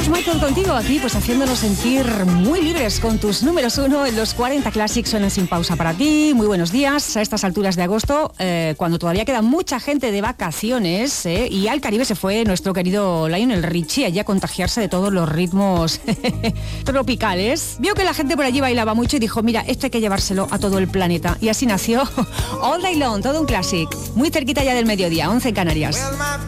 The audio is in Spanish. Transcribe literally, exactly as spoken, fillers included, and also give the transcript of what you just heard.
Michael contigo aquí, pues haciéndonos sentir muy libres con tus números uno en los cuarenta Classics. Suenan sin pausa para ti. Muy buenos días a estas alturas de agosto, eh, cuando todavía queda mucha gente de vacaciones, eh, y al Caribe se fue nuestro querido Lionel Richie allá a contagiarse de todos los ritmos tropicales. Vio que la gente por allí bailaba mucho y dijo, mira, esto hay que llevárselo a todo el planeta. Y así nació All Day Long, todo un classic, muy cerquita ya del mediodía, once en Canarias.